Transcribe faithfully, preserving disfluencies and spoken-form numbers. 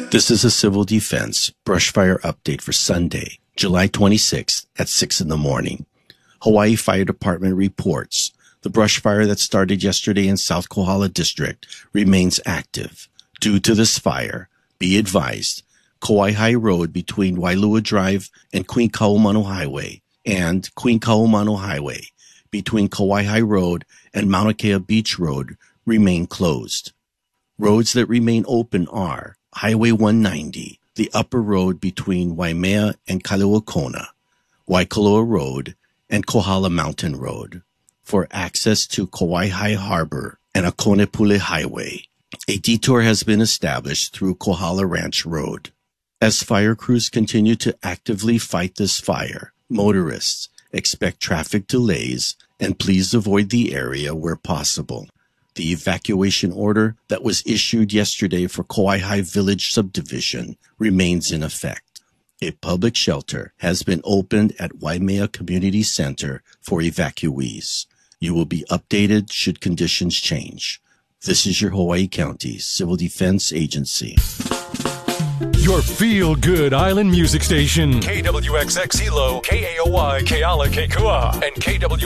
This is a Civil Defense brush fire update for Sunday, July twenty-sixth at six in the morning. Hawaii Fire Department reports the brush fire that started yesterday in South Kohala District remains active. Due to this fire, be advised, Kauai Road between Wailua Drive and Queen Kaumanu Highway and Queen Kaumanu Highway between Kauai Road and Mauna Kea Beach Road remain closed. Roads that remain open are Highway one ninety, the upper road between Waimea and Kailua-Kona, Waikoloa Road, and Kohala Mountain Road. For access to Kauai Harbor and Akonepule Highway, a detour has been established through Kohala Ranch Road. As fire crews continue to actively fight this fire, motorists expect traffic delays and please avoid the area where possible. The evacuation order that was issued yesterday for Kauai Village subdivision remains in effect. A public shelter has been opened at Waimea Community Center for evacuees. You will be updated should conditions change. This is your Hawaii County Civil Defense Agency. Your feel-good island music station. K W X X Hilo, K A O Y, Keala, Kekua, and K W